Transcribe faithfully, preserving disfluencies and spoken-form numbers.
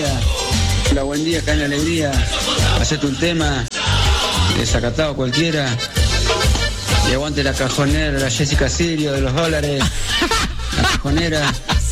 alegría. Hola, buen día, acá en alegría. Hacete un tema, desacatado cualquiera. Y aguante la cajonera, la Jessica Sirio de los dólares. La cajonera.